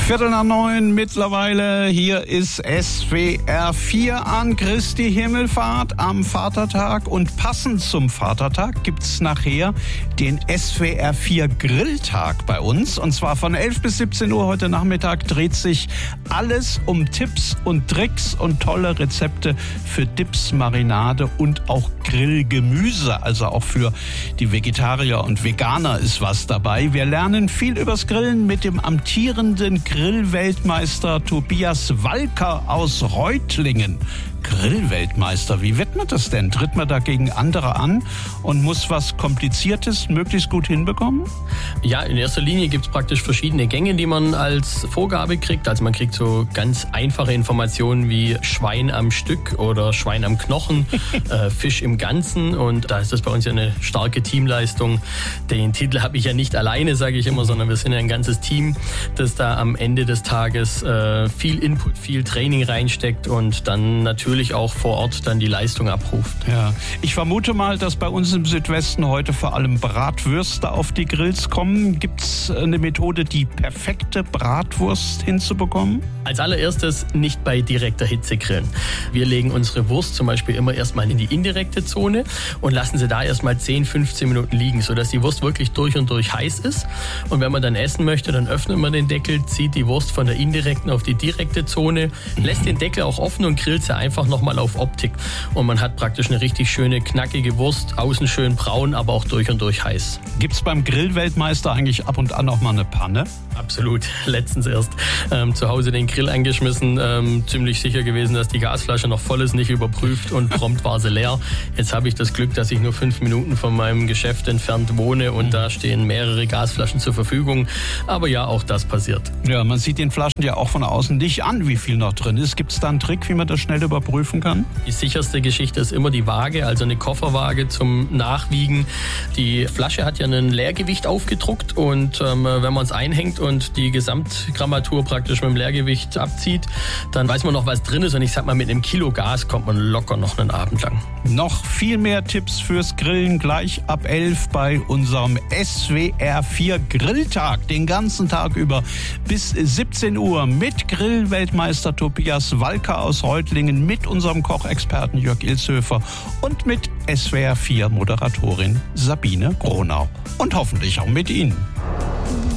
8:45 mittlerweile. Hier ist SWR 4 an Christi Himmelfahrt am Vatertag. Und passend zum Vatertag gibt's nachher den SWR 4 Grilltag bei uns. Und zwar von 11 bis 17 Uhr heute Nachmittag dreht sich alles um Tipps und Tricks und tolle Rezepte für Dips, Marinade und auch Grillgemüse. Also auch für die Vegetarier und Veganer ist was dabei. Wir lernen viel übers Grillen mit dem amtierenden Grillweltmeister Tobias Walker aus Reutlingen. Grillweltmeister, wie wird man das denn? Tritt man da gegen andere an und muss was Kompliziertes möglichst gut hinbekommen? Ja, in erster Linie gibt es praktisch verschiedene Gänge, die man als Vorgabe kriegt. Also man kriegt so ganz einfache Informationen wie Schwein am Stück oder Schwein am Knochen, Fisch im Ganzen. Und da ist das bei uns ja eine starke Teamleistung. Den Titel habe ich ja nicht alleine, sage ich immer, sondern wir sind ja ein ganzes Team, das da am Ende des Tages viel Input, viel Training reinsteckt und dann natürlich auch vor Ort dann die Leistung abruft. Ja, ich vermute mal, dass bei uns im Südwesten heute vor allem Bratwürste auf die Grills kommen. Gibt es eine Methode, die perfekte Bratwurst hinzubekommen? Als allererstes nicht bei direkter Hitze grillen. Wir legen unsere Wurst zum Beispiel immer erstmal in die indirekte Zone und lassen sie da erstmal 10, 15 Minuten liegen, sodass die Wurst wirklich durch und durch heiß ist. Und wenn man dann essen möchte, dann öffnet man den Deckel, zieht die Wurst von der indirekten auf die direkte Zone, lässt den Deckel auch offen und grillt sie einfach nochmal auf Optik. Und man hat praktisch eine richtig schöne, knackige Wurst, außen schön braun, aber auch durch und durch heiß. Gibt's beim Grillweltmeister eigentlich ab und an auch mal eine Panne? Absolut. Letztens erst zu Hause den Grill angeschmissen, ziemlich sicher gewesen, dass die Gasflasche noch voll ist, nicht überprüft und prompt war sie leer. Jetzt habe ich das Glück, dass ich nur 5 Minuten von meinem Geschäft entfernt wohne und da stehen mehrere Gasflaschen zur Verfügung. Aber ja, auch das passiert. Ja, man sieht den Flaschen ja auch von außen nicht an, wie viel noch drin ist. Gibt es da einen Trick, wie man das schnell überprüfen kann? Die sicherste Geschichte ist immer die Waage, also eine Kofferwaage zum Nachwiegen. Die Flasche hat ja ein Leergewicht aufgedruckt und wenn man es einhängt und die Gesamtgrammatur praktisch mit dem Leergewicht abzieht, dann weiß man noch, was drin ist. Und ich sag mal, mit einem Kilo Gas kommt man locker noch einen Abend lang. Noch viel mehr Tipps fürs Grillen gleich ab 11 bei unserem SWR 4 Grilltag. Den ganzen Tag über bis 17 Uhr mit Grillweltmeister Tobias Walker aus Reutlingen, mit unserem Kochexperten Jörg Ilshöfer und mit SWR 4 Moderatorin Sabine Gronau. Und hoffentlich auch mit Ihnen.